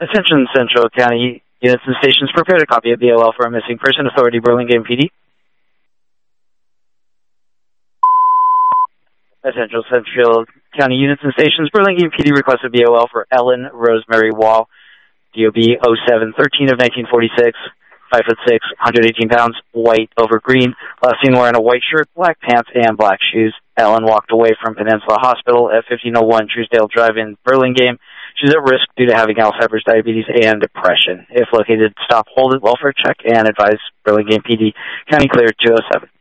Attention Central County units and stations, prepare a copy of BOL for a missing person. Authority, Burlingame PD. Attention Central County units and stations, Burlingame PD requested BOL for Ellen Rosemary Wall, DOB 0713 of 1946, 5'6", 118 pounds, white over green. Last seen wearing a white shirt, black pants, and black shoes. Ellen walked away from Peninsula Hospital at 1501 Truesdale Drive in Burlingame. She's at risk due to having Alzheimer's, diabetes, and depression. If located, stop, hold it, welfare check, and advise Burlingame PD. County clear 207.